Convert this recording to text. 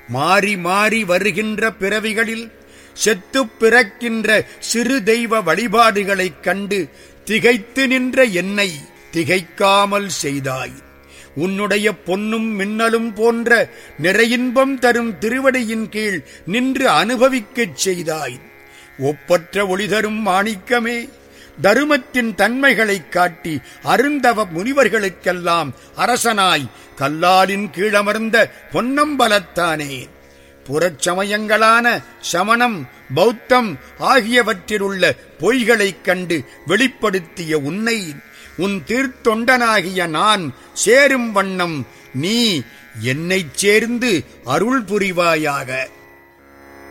மாறி மாறி வருகின்ற பிறவிகளில் செத்துப் பிறக்கின்ற சிறு தெய்வ வழிபாடுகளைக் கண்டு திகைத்து நின்ற என்னை திகைக்காமல் செய்தாய். உன்னுடைய பொன்னும் மின்னலும் போன்ற நிறையின்பம் தரும் திருவடியின் கீழ் நின்று அனுபவிக்கச் செய்தாய். ஒப்பற்ற ஒளிதரும் மாணிக்கமே, தருமத்தின் தன்மைகளைக் காட்டி அருந்தவ முனிவர்களுக்கெல்லாம் அரசனாய் கல்லாலின் கீழமர்ந்த பொன்னம்பலத்தானே, புறச்சமயங்களான சமணம் பௌத்தம் ஆகியவற்றிலுள்ள பொய்களைக் கண்டு வெளிப்படுத்திய உன்னை உன் தீர்த்தொண்டனாகிய நான் சேரும் வண்ணம் நீ என்னைச் சேர்ந்து அருள் புரிவாயாக.